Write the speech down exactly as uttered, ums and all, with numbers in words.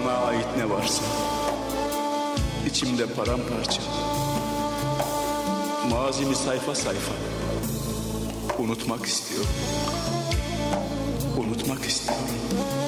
bana ait ne varsa içimde paramparça. Mazimi sayfa sayfa unutmak istiyorum. Unutmak istiyorum.